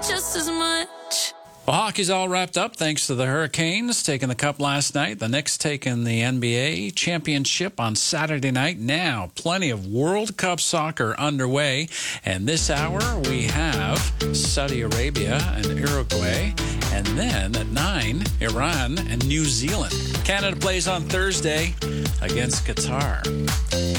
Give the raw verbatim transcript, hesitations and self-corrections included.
just as much. Well, hockey's all wrapped up thanks to the Hurricanes taking the cup last night. The Knicks taking the N B A championship on Saturday night. Now, plenty of World Cup soccer underway. And this hour, we have Saudi Arabia and Uruguay. And then at nine, Iran and New Zealand. Canada plays on Thursday against Qatar.